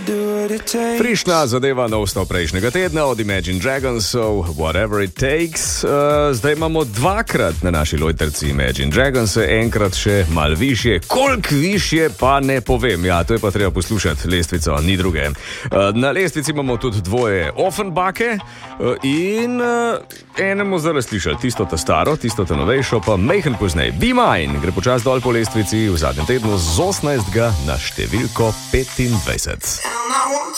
Frišna zadeva nov snov prejšnjega tedna od Imagine Dragonsov, Whatever It Takes. Zdaj imamo dvakrat na naši lojterci Imagine Dragons, enkrat še mal višje. Koliko višje pa ne povem. Ja, to je pa treba poslušati lestvico, ni druge. Na lestvici imamo tudi dvoje Offenbake in enemu zdaj slišati. Tisto ta staro, tisto ta novejšo, pa mejhen poznej. Be Mine gre počas dol po lestvici v zadnjem tednu z 18. na številko 25.